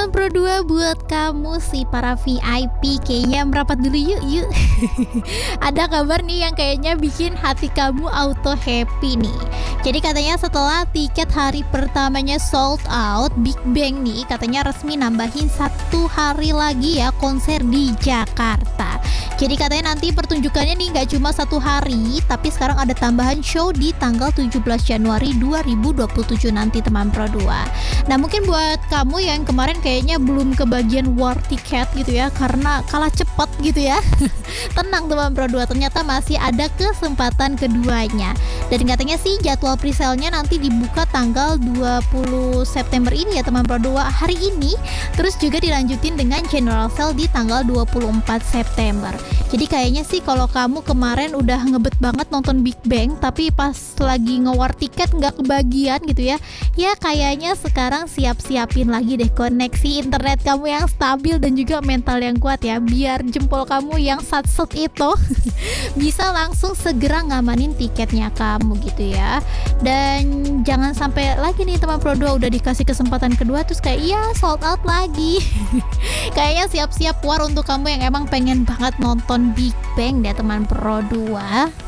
teman Pro 2 buat kamu si para VIP kayaknya merapat dulu yuk. Ada kabar nih yang kayaknya bikin hati kamu auto happy nih. Jadi katanya setelah tiket hari pertamanya sold out, Big Bang nih katanya resmi nambahin 1 hari lagi ya konser di Jakarta. Jadi katanya nanti pertunjukannya nih gak cuma 1 hari, tapi sekarang ada tambahan show di tanggal 17 Januari 2027 nanti teman Pro 2. Nah mungkin buat kamu yang kemarin kayaknya belum kebagian war tiket gitu ya, karena kalah cepat gitu ya. Tenang teman Pro 2, ternyata masih ada kesempatan keduanya. Dan katanya sih jadwal presale-nya nanti dibuka tanggal 20 September ini ya teman Pro 2, hari ini. Terus juga dilanjutin dengan general sale di tanggal 24 September. Jadi kayaknya sih kalau kamu kemarin udah ngebet banget nonton Big Bang, tapi pas lagi ngewar tiket nggak kebagian gitu ya, ya kayaknya sekarang siap-siapin lagi deh koneksi internet kamu yang stabil dan juga mental yang kuat ya, biar jempol kamu yang satset itu bisa langsung segera ngamanin tiketnya kamu gitu ya. Dan jangan sampai lagi nih teman Pro 2 udah dikasih kesempatan kedua terus kayak iya sold out lagi. Kayaknya siap-siap war untuk kamu yang emang pengen banget nonton Big Bang deh teman Pro 2.